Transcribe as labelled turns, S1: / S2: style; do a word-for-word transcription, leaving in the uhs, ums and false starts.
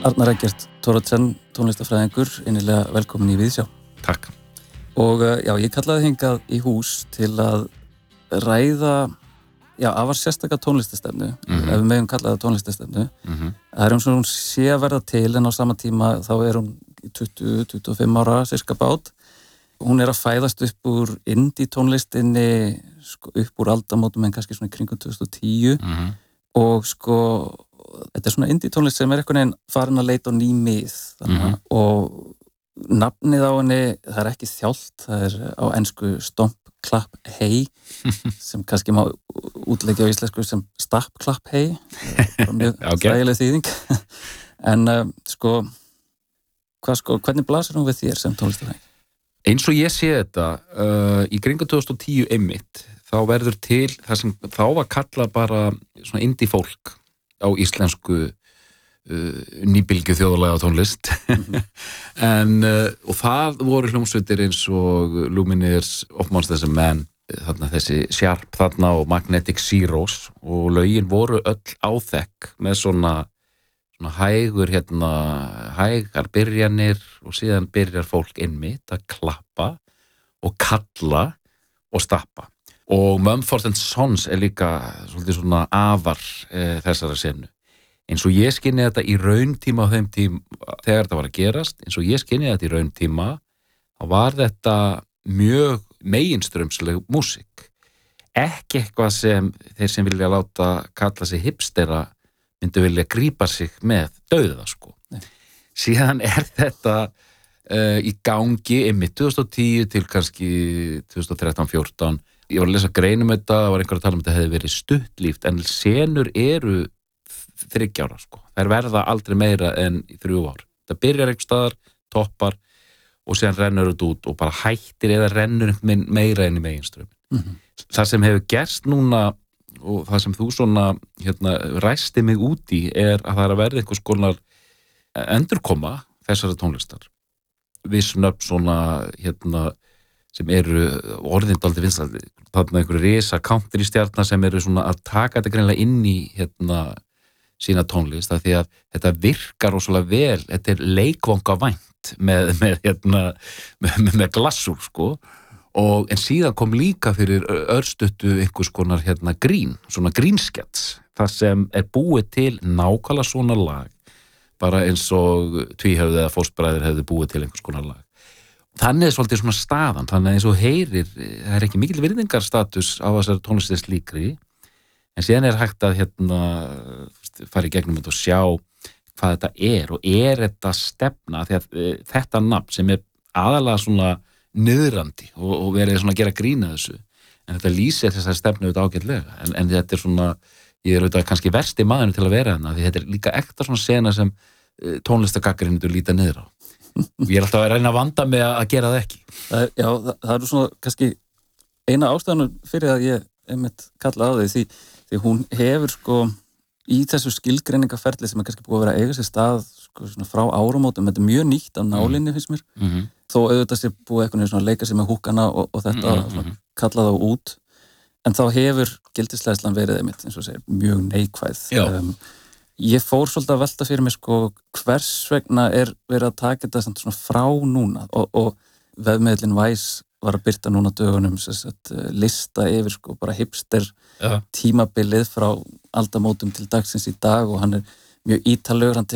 S1: Arnar Eggert Thoroddsen, tónlistafræðingur, innilega velkomin í Viðsjá.
S2: Takk.
S1: Og já, ég kallaði hingað í hús til að ræða, já, afar sérstaka tónlistastefnu, mm-hmm. ef við megum kalla það tónlistastefnu. Mm-hmm. Það er hún svona, hún sé að verða til, en á sama tíma þá er hún tuttugu til tuttugu og fimm ára, sirka bát. Hún er að fæðast upp úr indie tónlistinni, sko, upp úr aldamótum, en kannski svona kringum tvö þúsund og tíu. Mm-hmm. Og sko, þetta er svona indie tónlist sem er einhvern veginn farin að leita á ný mið. Mm-hmm. Og nafnið á henni, það er ekki þjált, það er á ensku Stomp Clap Hey, sem kannski má útleggja á íslensku sem Stapp Clap Hey, mjög þægileg þýðing. En uh, sko, hvað sko, hvernig blasir hún við þér sem tónlistafræðingur?
S2: Eins og ég sé þetta, uh, í kringum tvö þúsund og tíu einmitt, þá verður til það sem þá var kallað bara svona indie fólk á íslensku uh, nýbylgju þjóðalega tónlist. Mm-hmm. en, uh, og það voru hljómsveitir eins og Lumineers, Of Monsters and Men, þarna þessi Sharp þarna og Magnetic Zeros, og lögin voru öll áþekk með svona svona hægur hérna, hægar byrjanir og síðan byrjar fólk einmitt að klappa og kalla og stappa. Og Mumford and Sons er líka svolítið svona afar e, þessara senu. Eins og ég skynni þetta í rauntíma á þeim tíma þegar þetta var að gerast, eins og ég skynni þetta í rauntíma, þá var þetta mjög meginströmsleg músík. Ekki eitthvað sem þeir sem vilja láta kalla sig hipstera myndu vilja grípa sig með dauða, sko. Nei. Síðan er þetta uh, í gangi einmitt tvö þúsund og tíu til kannski tvö þúsund og þrettán fjórtán. Ég var að lesa greinum þetta, það var einhver að tala um þetta hefði verið stuttlíft, en senur eru þriggja ára, sko. Þær verða aldrei meira en í þrjú ár. Það byrjar einhver staðar, toppar, og síðan rennur þetta út og bara hættir eða rennur meira enn í meginströmmin. Mm-hmm. Það sem hefur gerst núna og það sem þú svona hérna, ræsti mig út í er að það er að verða einhvers konar endurkoma þessara tónlistar. Viss nöfn svona hérna, sem eru orðindaldi vinsældi. Þarna einhverju risa country stjarnar sem eru svona að taka þetta greinlega inn í hérna, sína tónlist, af því að þetta virkar rosalega vel, þetta er leikvangavænt með, með, hérna, með, með, með glassúr, sko. Og, en síðan kom líka fyrir örstuttu einhvers konar hérna grín, svona grínskets, það sem er búið til nákvæmlega svona lag, bara eins og Tvíhöfði eða Fóstbræður hefði búið til einhvers konar lag. Þannig er svolítið svona staðan, þannig að eins og heyrir, það er ekki mikil virðingarstatus á þessari tónlistins líkri, en síðan er hægt að hérna fara í gegnum þetta og sjá hvað þetta er, og er þetta stefna, því að þetta nafn sem er aðalega svona niðrandi og, og verið svona að gera grína þessu, en þetta lýsir þessari stefnu auðvitað ágætlega, en, en þetta er svona, ég er auðvitað kannski versti maðurinn til að vera þarna, því þetta er líka ekta svona sena sem uh, tónlistagaggarindur líta niður á. Ég er alltaf að reyna að vanda mig að gera það ekki.
S1: Það er, já, það, það eru svona kannski eina ástæðan fyrir að ég einmitt kalla á því, því, því hún hefur sko í þessu skilgreiningaferli sem er kannski búið að vera að eiga sér stað sko, svona frá áramótum, þetta er mjög nýtt á nálinni finnst mér, mm-hmm. þó auðvitað sé búið eitthvað svona að leika sér með húkana og, og þetta mm-hmm. svona, kalla þá út, en þá hefur gildisleyslan verið einmitt, eins og segir, mjög neikvæð. Um, ég fór svolítið að velta fyrir mig sko hvers vegna er verið að taka þetta svona frá núna, og, og vefmiðlinn Vice var að birta núna dögunum sett, lista yfir sko bara hipster ja. tímabilið frá aldamótum til dagsins í dag, og hann er mjög ítarlegur, hann